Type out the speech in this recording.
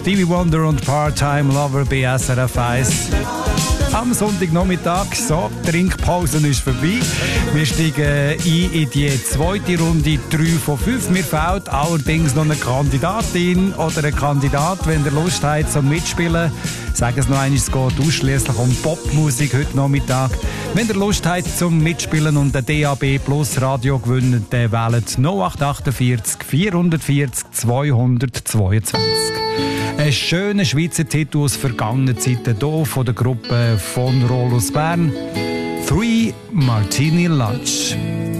Stevie Wonder und Part-Time Lover bei SRF 1. Am Sonntagnachmittag, so, die Trinkpause ist vorbei. Wir steigen ein in die zweite Runde, 3 von 5. Mir fehlt allerdings noch eine Kandidatin oder ein Kandidat, wenn ihr Lust habt zum Mitspielen. Sagen es noch einmal, es geht ausschliesslich um Popmusik heute Nachmittag. Wenn ihr Lust habt zum Mitspielen und ein DAB Plus Radio gewinnen, dann wählt 0848 440 222. Ein schöner Schweizer Titel aus vergangenen Zeiten hier von der Gruppe von Rollos Bern. 3 Martini Lunch.